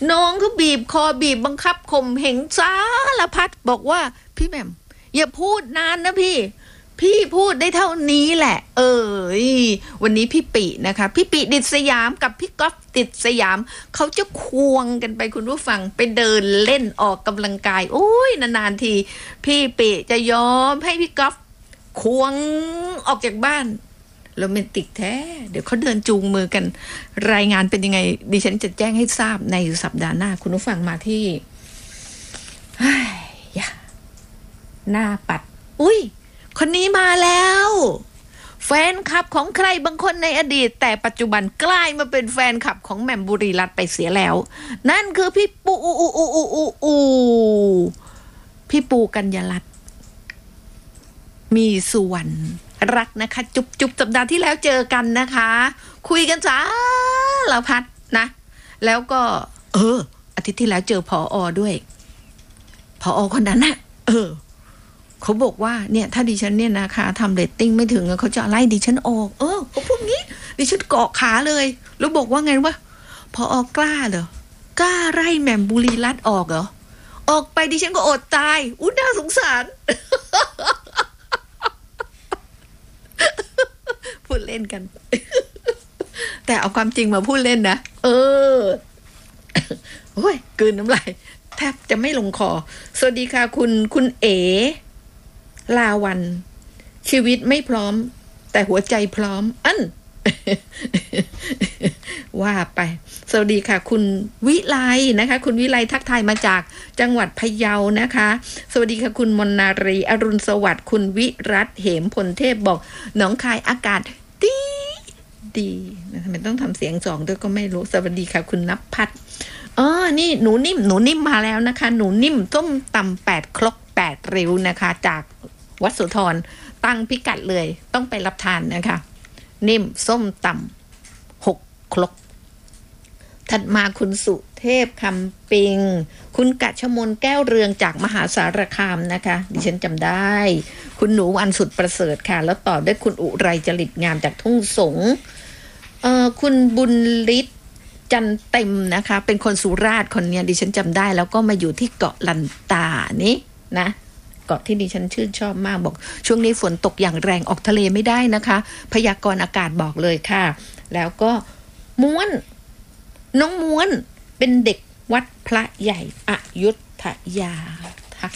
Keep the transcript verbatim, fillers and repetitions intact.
น้องก็บีบคอบีบบังคับข่มเหงสารพัดบอกว่าพี่แหม่มอย่าพูดนานนะพี่พี่พูดได้เท่านี้แหละเออวันนี้พี่ปินะคะพี่ปิดิษสยามกับพี่ก๊อฟดิษสยามเขาจะควงกันไปคุณผู้ฟังไปเดินเล่นออกกำลังกายโอ้ยนานๆทีพี่ปิจะยอมให้พี่ก๊อฟควงออกจากบ้านโรแมนติกแท้เดี๋ยวเขาเดินจูงมือกันรายงานเป็นยังไงดิฉันจะแจ้งให้ทราบในสัปดาห์หน้าคุณผู้ฟังมาที่หน้าปัดอุ้ยคนนี้มาแล้วแฟนคลับของใครบางคนในอดีตแต่ปัจจุบันกลายมาเป็นแฟนคลับของแหม่มบุรีรัตน์ไปเสียแล้วนั่นคือพี่ปูอูอูอูอูอูอูพี่ปูกัญญาลัตน์มีสุวรรณรักนะคะจุบจุบสัปดาห์ที่แล้วเจอกันนะคะคุยกันจ้าเราพัดนะแล้วก็เอออาทิตย์ที่แล้วเจอผอ.ด้วยผอ.คนนั้นน่ะเออเขาบอกว่าเนี่ยถ้าดิฉันเนี่ยนะคะทำเรตติ้งไม่ถึงเขาจะไล่ดิฉันออกเออเขาพูดงี้ดิฉันเกาะขาเลยแล้วบอกว่าไงวะผอ.กล้าเหรอกล้าไล่แหม่มบุรีรัตน์ออกเหรอออกไปดิฉันก็อดตายอุ๊ยน่าสงสารพูดเล่นกันแต่เอาความจริงมาพูดเล่นนะเออโอ้ยกลืนน้ำลายแทบจะไม่ลงคอสวัสดีค่ะคุณคุณเอ๋ลาวันชีวิตไม่พร้อมแต่หัวใจพร้อมอัน ว่าไปสวัสดีค่ะคุณวิไลนะคะคุณวิไลทักทายมาจากจังหวัดพะเยานะคะสวัสดีค่ะคุณมนนารีอรุณสวัสดิ์คุณวิรัตเหมพลเทพบอกหนองคายอากาศดีดีนะทำไมต้องทำเสียงสองด้วยก็ไม่รู้สวัสดีค่ะคุณนับพัฒน์อ๋อนี่หนูนิ่มหนูนิ่มมาแล้วนะคะหนูนิ่มต้มตำแปดครกแปดริ้วนะคะจากวัดโสธรตั้งพิกัดเลยต้องไปรับทานนะคะนิ่มส้มตำหกครกถัดมาคุณสุเทพคำปิงคุณกะชมนแก้วเรืองจากมหาสารคามนะคะดิฉันจำได้คุณหนูวันสุดประเสริฐค่ะแล้วต่อด้วยคุณอุไรจริตงามจากทุ่งสงเอ่อคุณบุญฤทธิ์จันเต็มนะคะเป็นคนสุราษฎร์คนเนี้ยดิฉันจำได้แล้วก็มาอยู่ที่เกาะลันตานี่นะเกาะที่ดิฉันชื่นชอบมากบอกช่วงนี้ฝนตกอย่างแรงออกทะเลไม่ได้นะคะพยากรณ์อากาศบอกเลยค่ะแล้วก็ม้วนน้องม้วนเป็นเด็กวัดพระใหญ่อยุธยา